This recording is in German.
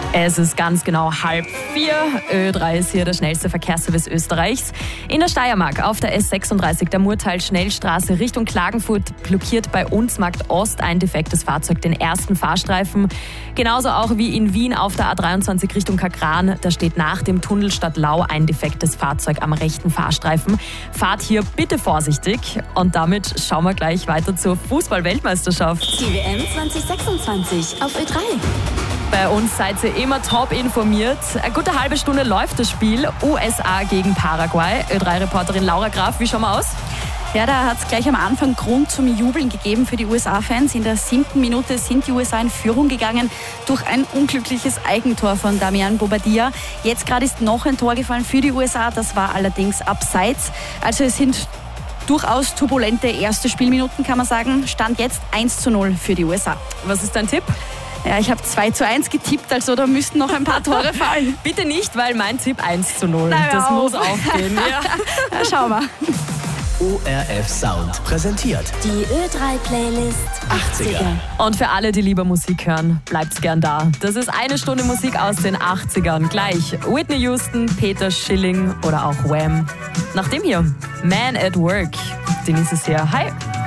Es ist ganz genau 3:30. Ö3 ist hier der schnellste Verkehrsservice Österreichs. In der Steiermark auf der S36 der Murtal-Schnellstraße Richtung Klagenfurt blockiert bei Unsmarkt Ost ein defektes Fahrzeug den ersten Fahrstreifen. Genauso auch wie in Wien auf der A23 Richtung Kakran. Da steht nach dem Tunnel Stadtlau ein defektes Fahrzeug am rechten Fahrstreifen. Fahrt hier bitte vorsichtig. Und damit schauen wir gleich weiter zur Fußball-Weltmeisterschaft. Die WM 2026 auf Ö3. Bei uns seid ihr immer top informiert. Eine gute halbe Stunde läuft das Spiel. USA gegen Paraguay. Ö3-Reporterin Laura Graf, wie schauen wir aus? Ja, da hat es gleich am Anfang Grund zum Jubeln gegeben für die USA-Fans. In der 7. Minute sind die USA in Führung gegangen durch ein unglückliches Eigentor von Damian Bobadilla. Jetzt gerade ist noch ein Tor gefallen für die USA, das war allerdings abseits. Also es sind durchaus turbulente erste Spielminuten, kann man sagen. Stand jetzt 1:0 für die USA. Was ist dein Tipp? Ja, ich habe 2:1 getippt, also da müssten noch ein paar Tore fallen. Bitte nicht, weil mein Tipp 1:0. Na, das auf. muss aufgehen. Ja. Na, schauen wir. ORF Sound präsentiert Die Ö3-Playlist 80er. Und für alle, die lieber Musik hören, bleibt's gern da. Das ist eine Stunde Musik aus den 80ern. Gleich Whitney Houston, Peter Schilling oder auch Wham. Nach dem hier, Man at Work. Denise ist hier. Hi.